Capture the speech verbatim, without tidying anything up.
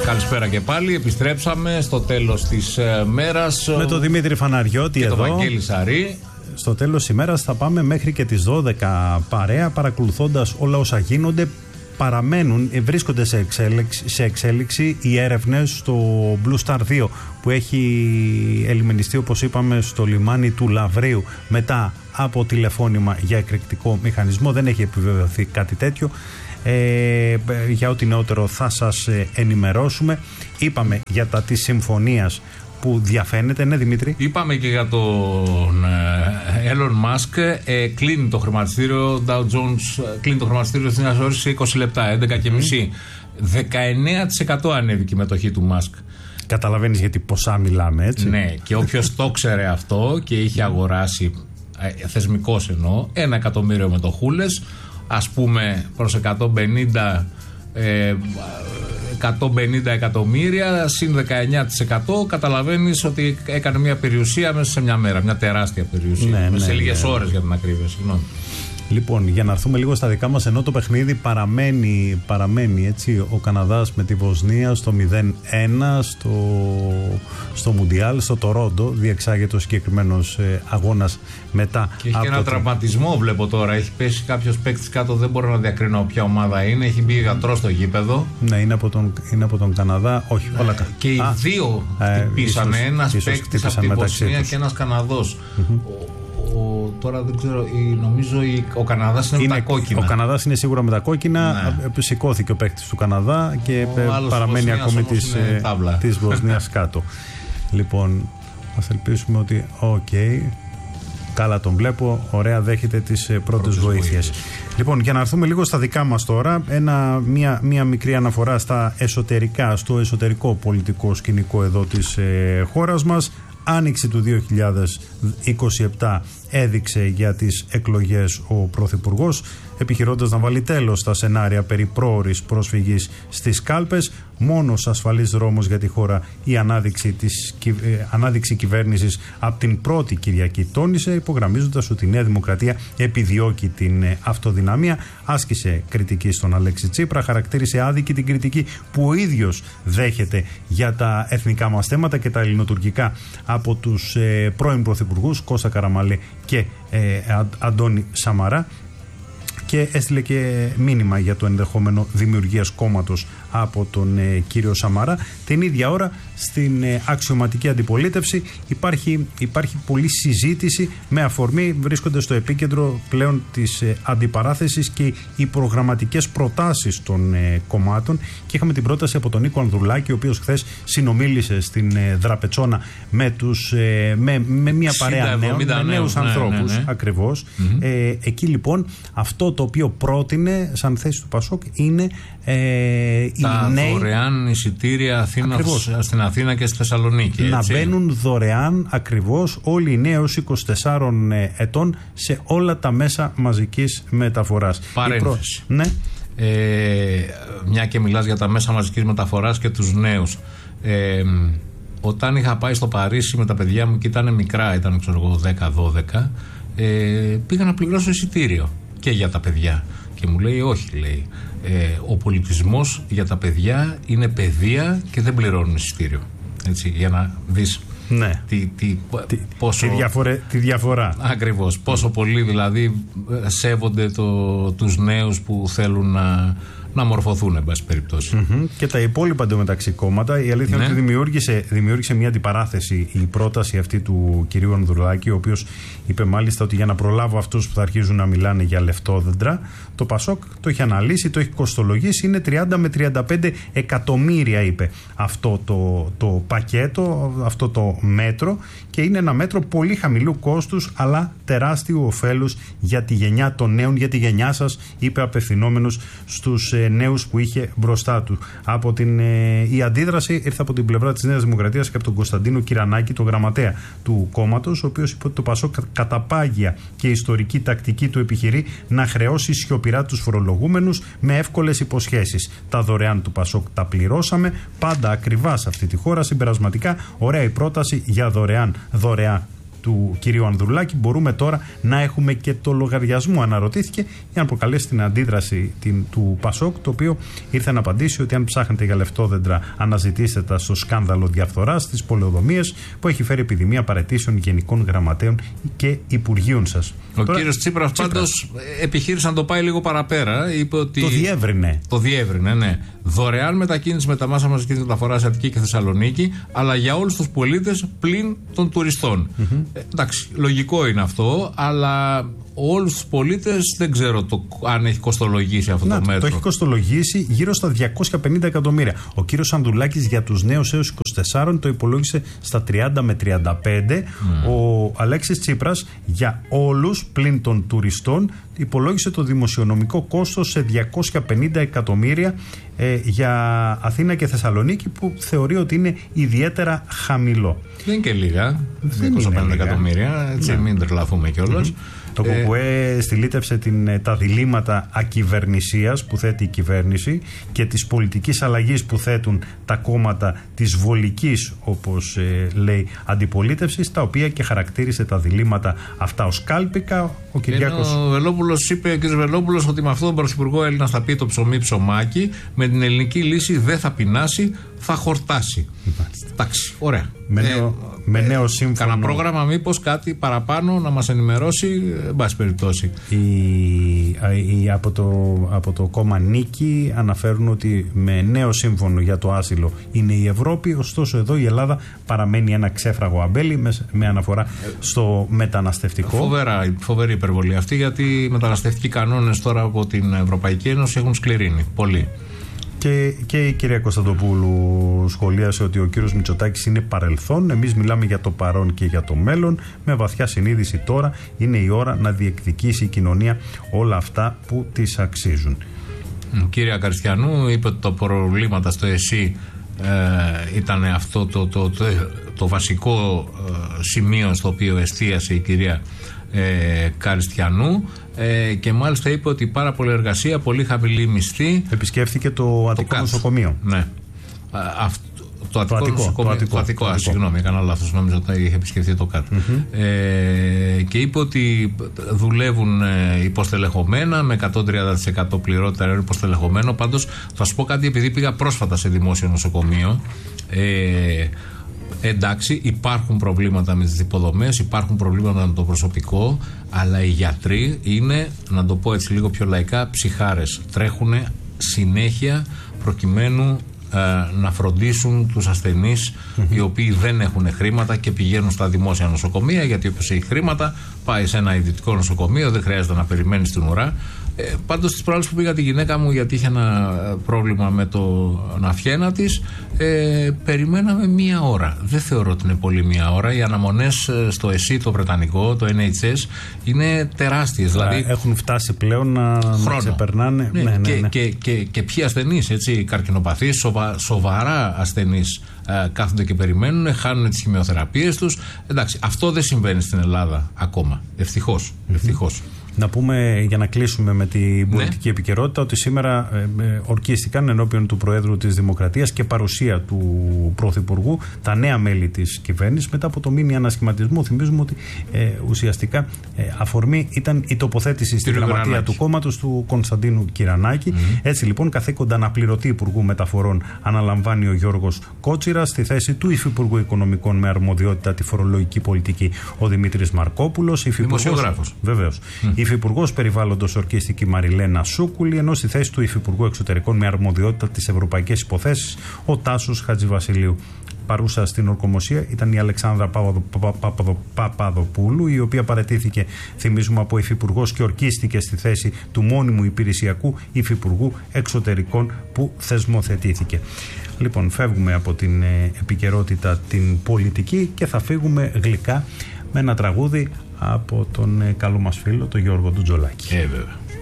Καλησπέρα και πάλι. Επιστρέψαμε στο τέλος της ε, μέρας. Με τον Δημήτρη Φαναριώτη και εδώ. τον Βαγγέλη Σαρή. Στο τέλος της ημέρας θα πάμε μέχρι και τις δώδεκα παρέα, παρακολουθώντας όλα όσα γίνονται. Παραμένουν, βρίσκονται σε εξέλιξη, σε εξέλιξη οι έρευνες στο Blue Star δύο που έχει ελιμενιστεί, όπως είπαμε, στο λιμάνι του Λαβρίου μετά από τηλεφώνημα για εκρηκτικό μηχανισμό. Δεν έχει επιβεβαιωθεί κάτι τέτοιο. Ε, για ό,τι νεότερο θα σας ενημερώσουμε. Είπαμε για τα της συμφωνίας που διαφαίνεται, ναι Δημήτρη. Είπαμε και για τον ε, Elon Musk. Ε, κλείνει το χρηματιστήριο Dow Jones, κλείνει το χρηματιστήριο στην Αζόρη σε είκοσι λεπτά, έντεκα και μισή. δεκαεννέα τοις εκατό ανέβηκε η μετοχή του Musk. Καταλαβαίνεις γιατί ποσά μιλάμε, έτσι. Ναι, και όποιος το ξέρε αυτό και είχε αγοράσει, ε, θεσμικός εννοώ, ένα εκατομμύριο μετοχούλες, ας πούμε προς εκατόν πενήντα, ε, εκατόν πενήντα εκατομμύρια συν δεκαεννέα τοις εκατό, καταλαβαίνεις ότι έκανε μια περιουσία μέσα σε μια μέρα, μια τεράστια περιουσία, ναι, μέσα σε ναι, λίγες ναι. ώρες για την ακρίβεια, συγγνώμη. Λοιπόν, για να έρθουμε λίγο στα δικά μας, ενώ το παιχνίδι παραμένει, παραμένει έτσι, ο Καναδάς με τη Βοσνία στο μηδέν ένα στο, στο Μουντιάλ, στο Τορόντο διεξάγεται ο συγκεκριμένος ε, αγώνας μετά. Και έχει και ένα το... τραυματισμό, βλέπω τώρα. Έχει πέσει κάποιος παίκτης κάτω, δεν μπορώ να διακρίνω ποια ομάδα είναι. Έχει μπει γιατρός στο γήπεδο. Ναι, είναι από τον, είναι από τον Καναδά. Όχι, ναι, όλα καλά. Και οι Α, δύο χτυπήσανε. Ε, ένας παίκτης από τη Βοσνία και ένας Καναδός. Mm-hmm. Ο, τώρα δεν ξέρω, η, νομίζω η, ο Καναδάς είναι, είναι με τα κόκκινα. Ο Καναδάς είναι σίγουρα με τα κόκκινα. Ναι. Σηκώθηκε ο παίκτης του Καναδά και ο παραμένει ακόμη της, της Βοσνίας κάτω. Λοιπόν, ας ελπίσουμε ότι οκ. Okay, καλά τον βλέπω, ωραία, δέχεται τις πρώτες βοήθειες. Λοιπόν, για να έρθουμε λίγο στα δικά μας τώρα, ένα, μια, μια μικρή αναφορά στα εσωτερικά, στο εσωτερικό πολιτικό σκηνικό εδώ της ε, χώρας μας. Άνοιξη του δύο χιλιάδες είκοσι επτά έδειξε για τις εκλογές ο Πρωθυπουργός, επιχειρώντας να βάλει τέλος στα σενάρια περί πρόωρης πρόσφυγης στις κάλπες. Μόνος ασφαλής δρόμος για τη χώρα η ανάδειξη, της, ε, ανάδειξη κυβέρνησης από την πρώτη Κυριακή, τόνισε, υπογραμμίζοντας ότι η Νέα Δημοκρατία επιδιώκει την ε, αυτοδυναμία. Άσκησε κριτική στον Αλέξη Τσίπρα, χαρακτήρισε άδικη την κριτική που ο ίδιος δέχεται για τα εθνικά μας θέματα και τα ελληνοτουρκικά από τους ε, πρώην πρωθυπουργούς Κώστα Καραμανλή και ε, Αντώνη Σαμαρά, και έστειλε και μήνυμα για το ενδεχόμενο δημιουργίας κόμματος από τον ε, κύριο Σαμαρά. Την ίδια ώρα στην ε, αξιωματική αντιπολίτευση υπάρχει, υπάρχει πολλή συζήτηση, με αφορμή βρίσκονται στο επίκεντρο πλέον της ε, αντιπαράθεσης και οι προγραμματικές προτάσεις των ε, κομμάτων, και είχαμε την πρόταση από τον Νίκο Ανδρουλάκη, ο οποίος χθες συνομίλησε στην ε, Δραπετσόνα με, τους, ε, με, με μια παρέα νέων, με νέους ναι, ανθρώπους, ναι, ναι. ακριβώς. Mm-hmm. Ε, εκεί λοιπόν αυτό το οποίο πρότεινε σαν θέση του Πασόκ είναι ε, τα οι νέοι, δωρεάν εισιτήρια Αθήνα, στην Αθήνα και στη Θεσσαλονίκη. Να έτσι. μπαίνουν δωρεάν ακριβώς όλοι οι νέοι έως είκοσι τεσσάρων ετών σε όλα τα μέσα μαζικής μεταφοράς. Παρένθεση. Προ... Ναι. Ε, μια και μιλάς για τα μέσα μαζικής μεταφοράς και τους νέους. Ε, όταν είχα πάει στο Παρίσι με τα παιδιά μου και ήταν μικρά, ήταν ξέρω εγώ δέκα δώδεκα, ε, πήγα να πληρώσω εισιτήριο και για τα παιδιά. Και μου λέει όχι, λέει, ε, ο πολιτισμός για τα παιδιά είναι παιδεία και δεν πληρώνουν εισιτήριο. Έτσι, για να δεις ναι. τι, τι, τι, πόσο, τη, διαφορε, τη διαφορά. Ακριβώς, πόσο πολύ δηλαδή σέβονται το, τους νέους που θέλουν να, να μορφωθούν, εν πάση περιπτώσει. Mm-hmm. Και τα υπόλοιπα εντωμεταξύ κόμματα, η αλήθεια είναι ναι. ότι δημιούργησε, δημιούργησε μια αντιπαράθεση η πρόταση αυτή του κυρίου Ανδρουλάκη, ο οποίος είπε μάλιστα ότι για να προλάβω αυτούς που θα αρχίζουν να μιλάνε για λεφτόδεντρα, το Πασόκ το έχει αναλύσει, το έχει κοστολογήσει, είναι τριάντα με τριάντα πέντε εκατομμύρια, είπε, αυτό το, το πακέτο, αυτό το μέτρο, και είναι ένα μέτρο πολύ χαμηλού κόστους αλλά τεράστιου ωφέλους για τη γενιά των νέων, για τη γενιά σας, είπε απευθυνόμενος στους ε, νέους που είχε μπροστά του. Από την, ε, η αντίδραση ήρθε από την πλευρά της Νέας Δημοκρατίας και από τον Κωνσταντίνο Κυρανάκη, τον γραμματέα του κόμματος, ο οποίος είπε ότι το Πασόκ κατά πάγια και ιστορική τακτική του επιχειρεί να χρεώσει σιωπηρά τους φορολογούμενους με εύκολες υποσχέσεις. Τα δωρεάν του Πασόκ τα πληρώσαμε, πάντα ακριβά σε αυτή τη χώρα. Συμπερασματικά, ωραία η πρόταση για δωρεάν, δωρεάν του κυρίου Ανδρουλάκη. Μπορούμε τώρα να έχουμε και το λογαριασμό, αναρωτήθηκε, για να προκαλέσει την αντίδραση την, του Πασόκ, το οποίο ήρθε να απαντήσει ότι αν ψάχνετε για λεφτόδεντρα, αναζητήστε τα στο σκάνδαλο διαφθοράς, στις πολεοδομίες που έχει φέρει επιδημία παραιτήσεων γενικών γραμματέων και υπουργείων σας. Ο τώρα, κύριος Τσίπρας πάντως επιχείρησε να το πάει λίγο παραπέρα. Είπε ότι το διεύρυνε. Το διεύρυνε, ναι. Δωρεάν μετακίνηση με τα μέσα μαζικής μεταφοράς Αττική και Θεσσαλονίκη, αλλά για όλους τους πολίτες πλην των τουριστών. Mm-hmm. Ε, εντάξει, λογικό είναι αυτό, αλλά όλους τους πολίτες δεν ξέρω το, αν έχει κοστολογήσει αυτό να, το μέτρο. Το έχει κοστολογήσει γύρω στα διακόσια πενήντα εκατομμύρια. Ο κύριος Ανδρουλάκης για τους νέους έως είκοσι τέσσερα το υπολόγισε στα τριάντα με τριάντα πέντε. Mm. Ο Αλέξης Τσίπρας για όλους πλην των τουριστών υπολόγισε το δημοσιονομικό κόστος σε διακόσια πενήντα εκατομμύρια ε, για Αθήνα και Θεσσαλονίκη, που θεωρεί ότι είναι ιδιαίτερα χαμηλό. Δεν είναι και λίγα, διακόσια πενήντα εκατομμύρια, έτσι, ναι. Μην τρελαθούμε κιόλας. Mm-hmm. Το ΚΚΕ στυλίτευσε την, τα διλήμματα ακυβερνησίας που θέτει η κυβέρνηση και της πολιτικής αλλαγής που θέτουν τα κόμματα της βολικής, όπως ε, λέει, αντιπολίτευσης, τα οποία και χαρακτήρισε τα διλήμματα αυτά ως κάλπικα. Ο Κυριάκος... Ο Βελόπουλος είπε, ο κ. Βελόπουλος, ότι με αυτόν τον πρωθυπουργό Έλληνας θα πει το ψωμί ψωμάκι, με την ελληνική λύση δεν θα πεινάσει, θα χορτάσει. Εντάξει, ωραία. Με νέο, ε, με νέο σύμφωνο. Κανένα πρόγραμμα, μήπως κάτι παραπάνω να μας ενημερώσει, εν πάση περιπτώσει. Οι, οι, από, το, από το κόμμα Νίκη αναφέρουν ότι με νέο σύμφωνο για το άσυλο είναι η Ευρώπη, ωστόσο εδώ η Ελλάδα παραμένει ένα ξέφραγο αμπέλι με, με αναφορά στο μεταναστευτικό. Φοβερά, φοβερή υπερβολή αυτή, γιατί οι μεταναστευτικοί κανόνες τώρα από την Ευρωπαϊκή Ένωση έχουν σκληρύνει πολύ. Και, και η κυρία Κωνσταντοπούλου σχολίασε ότι ο κύριος Μητσοτάκης είναι παρελθόν. Εμείς μιλάμε για το παρόν και για το μέλλον. Με βαθιά συνείδηση τώρα είναι η ώρα να διεκδικήσει η κοινωνία όλα αυτά που της αξίζουν. Κυρία Καριστιανού είπε ότι τα προβλήματα στο ΕΣΥ ε, ήταν αυτό το, το, το, το βασικό ε, σημείο στο οποίο εστίασε η κυρία Ε, Καριστιανού ε, και μάλιστα είπε ότι πάρα πολλή εργασία, πολύ χαμηλή μισθή. Επισκέφθηκε το Αττικό νοσοκομείο. Ναι. Α, το Αττικό νοσοκομείο. Το Αττικό, α, συγγνώμη, έκανα λάθος. Νόμιζα ότι είχε επισκεφθεί το ΚΑΤ. Mm-hmm. Ε, και είπε ότι δουλεύουν ε, υποστελεχωμένα, με εκατόν τριάντα τοις εκατό πληρότητα υποστελεχωμένο. Πάντως, θα σου πω κάτι, επειδή πήγα πρόσφατα σε δημόσιο νοσοκομείο. Ε, Εντάξει, υπάρχουν προβλήματα με τις υποδομές, υπάρχουν προβλήματα με το προσωπικό, αλλά οι γιατροί είναι, να το πω έτσι λίγο πιο λαϊκά, ψυχάρες. Τρέχουν συνέχεια προκειμένου ε, να φροντίσουν τους ασθενείς mm-hmm. οι οποίοι δεν έχουν χρήματα και πηγαίνουν στα δημόσια νοσοκομεία, γιατί όποιος έχει χρήματα πάει σε ένα ιδιωτικό νοσοκομείο, δεν χρειάζεται να περιμένει στην ουρά. Ε, πάντως τις προάλλες που πήγα τη γυναίκα μου, γιατί είχε ένα πρόβλημα με το ναυιένα της, ε, περιμέναμε μία ώρα. Δεν θεωρώ ότι είναι πολύ μία ώρα. Οι αναμονές στο ΕΣΥ, το Βρετανικό, το Εν Έιτς Ες είναι τεράστιες. Δηλαδή, έχουν φτάσει πλέον να, να ξεπερνάνε. Ναι, ναι, ναι, και, ναι. Και, και, και, και ποιοι ασθενείς, έτσι, καρκινοπαθείς, σοβα, σοβαρά ασθενείς ε, κάθονται και περιμένουν, χάνουν τις χημειοθεραπείες τους. Εντάξει, αυτό δεν συμβαίνει στην Ελλάδα ακόμα. Ευτυχώς. Mm-hmm. Ευτυχώς. Να πούμε, για να κλείσουμε με την πολιτική ναι. επικαιρότητα, ότι σήμερα ε, ε, ορκίστηκαν ενώπιον του Προέδρου της Δημοκρατίας και παρουσία του Πρωθυπουργού τα νέα μέλη της κυβέρνησης μετά από το μήνυ ανασχηματισμό. Θυμίζουμε ότι ε, ουσιαστικά ε, αφορμή ήταν η τοποθέτηση στη γραμματεία του κόμματος του Κωνσταντίνου Κυρανάκη. Mm-hmm. Έτσι λοιπόν, καθήκοντα αναπληρωτή Υπουργού Μεταφορών αναλαμβάνει ο Γιώργος Κότσιρας, στη θέση του Υφυπουργού Οικονομικών με αρμοδιότητα τη φορολογική πολιτική ο Δημήτρης Μαρκόπουλος. Δημοσιογράφος. Βεβαίως. Mm. Υφυπουργός Περιβάλλοντος ορκίστηκε η Μαριλένα Σούκουλη, ενώ στη θέση του Υφυπουργού Εξωτερικών με αρμοδιότητα τις ευρωπαϊκές υποθέσεις ο Τάσος Χατζηβασιλείου. Παρούσα στην ορκομοσία ήταν η Αλεξάνδρα Παπαδοπούλου, η οποία παραιτήθηκε, θυμίζουμε, από υφυπουργός και ορκίστηκε στη θέση του μόνιμου υπηρεσιακού Υφυπουργού Εξωτερικών που θεσμοθετήθηκε. Λοιπόν, φεύγουμε από την επικαιρότητα την πολιτική και θα φύγουμε γλυκά με ένα τραγούδι από τον καλό μας φίλο, τον Γιώργο Ντουτζολάκη. Ε, βέβαια.